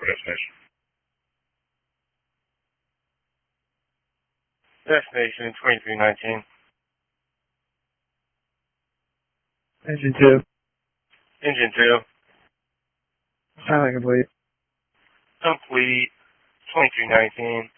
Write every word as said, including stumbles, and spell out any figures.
for destination. Destination twenty-three nineteen. Engine two. Engine two. Silent complete. Complete. twenty-three nineteen.